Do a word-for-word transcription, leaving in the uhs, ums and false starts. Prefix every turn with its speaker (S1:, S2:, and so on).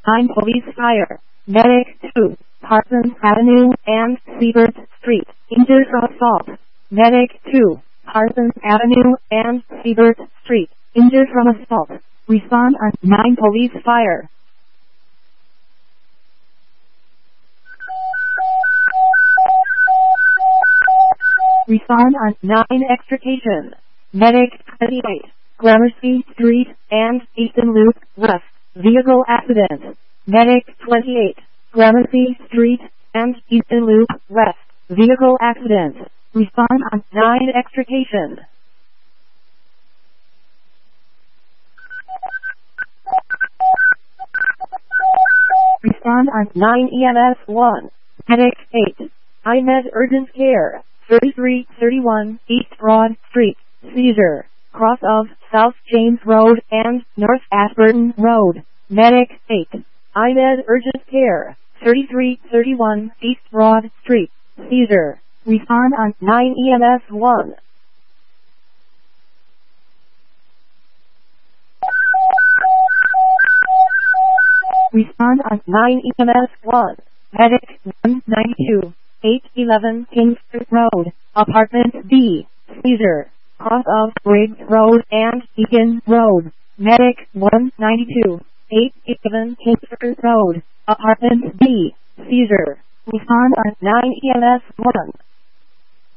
S1: nine Police Fire. Medic two, Parsons Avenue and Siebert Street. Injured from assault. Medic two, Parsons Avenue and Siebert Street. Injured from assault. Respond on nine Police Fire. Respond on nine Extrication. Medic twenty-eight, Gramercy Street and Easton Loop West. Vehicle accident. Medic twenty-eight, Gramercy Street and Easton Loop West. Vehicle accident. Respond on nine Extrication. Respond on nine E M S one. Medic eight, I M E D Urgent Care. thirty-three thirty-one East Broad Street. Seizure. Cross of South James Road and North Ashburton Road. Medic eight, I M E D Urgent Care. thirty-three thirty-one East Broad Street. Seizure. Respond on nine E M S one. Respond on nine E M S one. Medic one ninety-two, eight eleven Kingsford Road, Apartment B. Seizure. Cross of Briggs Road and Beacon Road. Medic one ninety-two, eight eleven Kingsford Road, Apartment B. Seizure. Respond on nine E M S one.